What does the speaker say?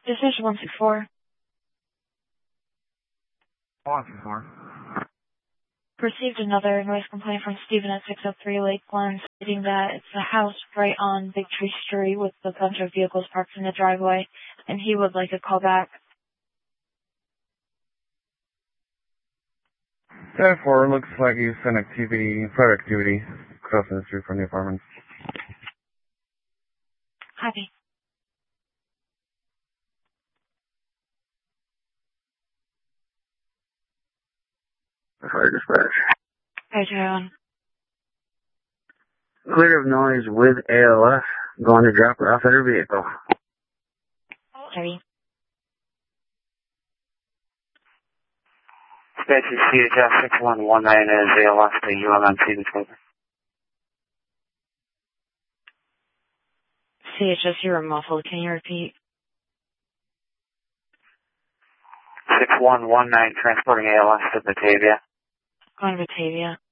Decision 164. 164. Received another noise complaint from Stephen at 603 Lakeland, stating that it's a house right on Big Tree Street with a bunch of vehicles parked in the driveway, and he would like a call back. 10-4, looks like you sent fire activity crossing the street from the apartments. Copy. Fire dispatch. Hi, John. Clear of noise with ALF. Going to drop her off at her vehicle. Sorry. Dispatch CHS 6119 is ALF to UMMC disclosure. CHS, you're muffled. Can you repeat? 6119 transporting ALF to Batavia. Going to Batavia.